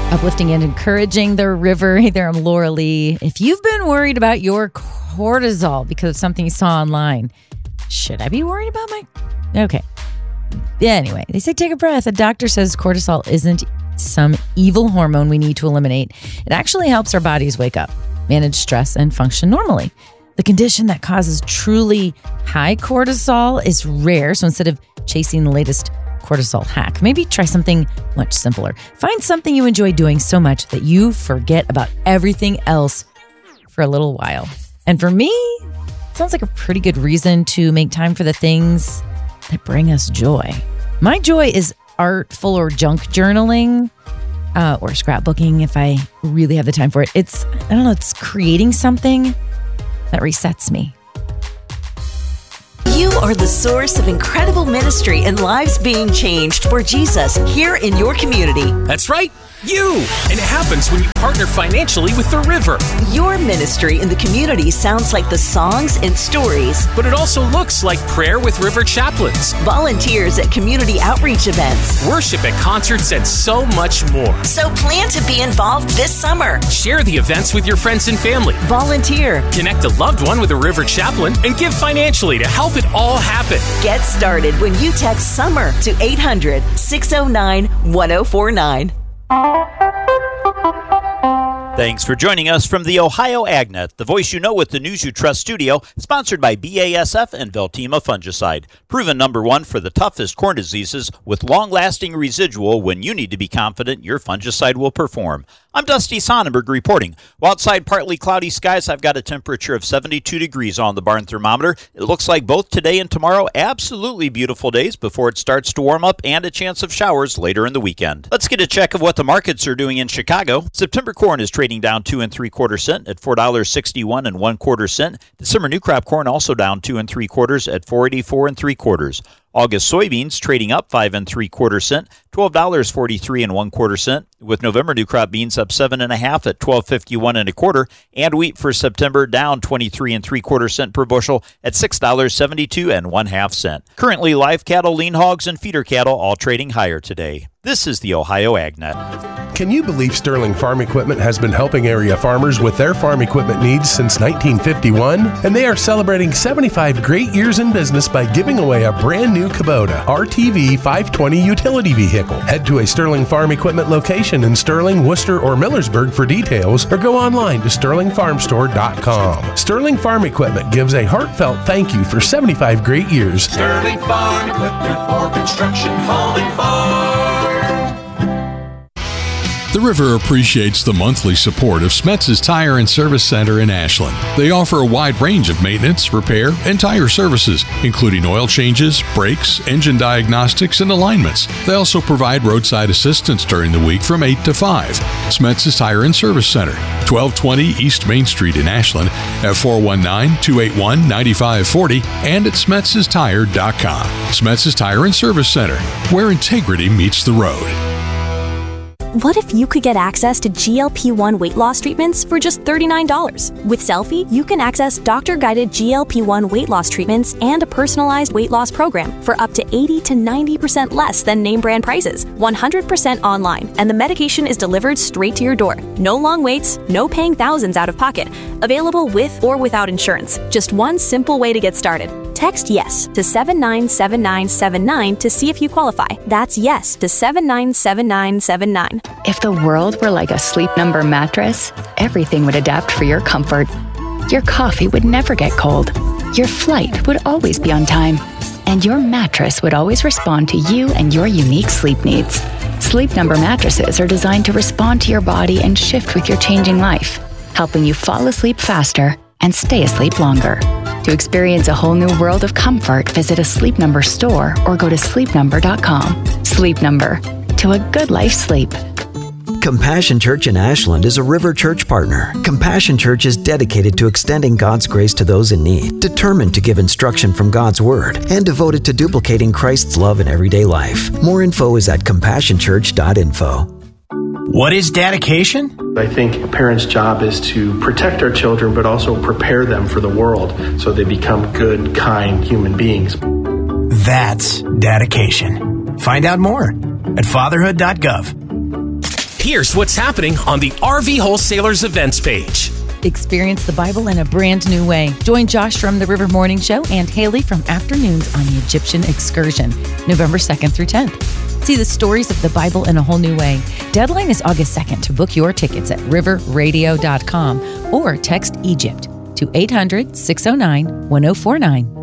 Uplifting and encouraging the river. Hey there, I'm Laura Lee. If you've been worried about your cortisol because of something you saw online, should I be worried about my... Okay. Anyway, they say take a breath. A doctor says cortisol isn't some evil hormone we need to eliminate. It actually helps our bodies wake up, manage stress, and function normally. The condition that causes truly high cortisol is rare, so instead of chasing the latest cortisol hack, maybe try something much simpler. Find something you enjoy doing so much that you forget about everything else for a little while. And for me, it sounds like a pretty good reason to make time for the things that bring us joy. My joy is artful or junk journaling, or scrapbooking if I really have the time for it. It's creating something that resets me. You are the source of incredible ministry and lives being changed for Jesus here in your community. That's right, you! And it happens when you partner financially with the River. Your ministry in the community sounds like the songs and stories. But it also looks like prayer with River chaplains, volunteers at community outreach events, worship at concerts, and so much more. So plan to be involved this summer. Share the events with your friends and family. Volunteer. Connect a loved one with a River chaplain and give financially to help it all happen. Get started when you text SUMMER to 800-609-1049. Thanks for joining us from the Ohio AgNet, the voice you know with the news you trust studio, sponsored by BASF and Veltima Fungicide. Proven #1 for the toughest corn diseases with long-lasting residual when you need to be confident your fungicide will perform. I'm Dusty Sonnenberg reporting. Well, outside partly cloudy skies, I've got a temperature of 72 degrees on the barn thermometer. It looks like both today and tomorrow absolutely beautiful days before it starts to warm up and a chance of showers later in the weekend. Let's get a check of what the markets are doing in Chicago. September corn is trading down 2 3/4 cents at $4.61 1/4 cents. December new crop corn also down 2 3/4 at $4.84 3/4. August soybeans trading up 5 3/4 cents, $12.43 1/4 cents, with November new crop beans up 7 1/2 at $12.51 1/4, and wheat for September down 23 3/4 cents per bushel at $6.72 1/2 cents. Currently, live cattle, lean hogs, and feeder cattle all trading higher today. This is the Ohio AgNet. Can you believe Sterling Farm Equipment has been helping area farmers with their farm equipment needs since 1951? And they are celebrating 75 great years in business by giving away a brand new Kubota RTV 520 utility vehicle. Head to a Sterling Farm Equipment location in Sterling, Worcester, or Millersburg for details, or go online to sterlingfarmstore.com. Sterling Farm Equipment gives a heartfelt thank you for 75 great years. Sterling Farm Equipment for construction, home, and farm. The River appreciates the monthly support of Smetz's Tire and Service Center in Ashland. They offer a wide range of maintenance, repair, and tire services, including oil changes, brakes, engine diagnostics, and alignments. They also provide roadside assistance during the week from 8 to 5. Smetz's Tire and Service Center, 1220 East Main Street in Ashland, at 419-281-9540 and at Smetz'sTire.com. Smetz's Tire and Service Center, where integrity meets the road. What if you could get access to GLP-1 weight loss treatments for just $39? With Selfie, you can access doctor-guided GLP-1 weight loss treatments and a personalized weight loss program for up to 80 to 90% less than name brand prices, 100% online, and the medication is delivered straight to your door. No long waits, no paying thousands out of pocket. Available with or without insurance. Just one simple way to get started. Text YES to 797979 to see if you qualify. That's YES to 797979. If the world were like a Sleep Number mattress, everything would adapt for your comfort. Your coffee would never get cold. Your flight would always be on time. And your mattress would always respond to you and your unique sleep needs. Sleep Number mattresses are designed to respond to your body and shift with your changing life, helping you fall asleep faster and stay asleep longer. To experience a whole new world of comfort, visit a Sleep Number store or go to sleepnumber.com. Sleep Number. To a good life sleep. Compassion Church in Ashland is a River Church partner. Compassion Church is dedicated to extending God's grace to those in need, determined to give instruction from God's Word, and devoted to duplicating Christ's love in everyday life. More info is at compassionchurch.info. What is dedication? I think a parent's job is to protect our children, but also prepare them for the world so they become good, kind human beings. That's dedication. Find out more at fatherhood.gov. here's what's happening on the RV Wholesalers events page. Experience the Bible in a brand new way. Join Josh from the River Morning Show and Haley from Afternoons on the Egyptian Excursion, November 2nd through 10th. See the stories of the Bible in a whole new way. Deadline is August 2nd to book your tickets at riverradio.com or text Egypt to 800-609-1049.